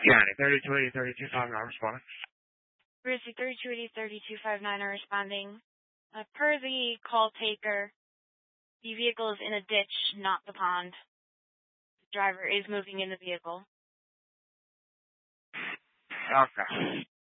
County, 3280-3259 responding. Brucey 3280-3259 are responding. Per the call taker, the vehicle is in a ditch, not the pond. The driver is moving in the vehicle. Okay.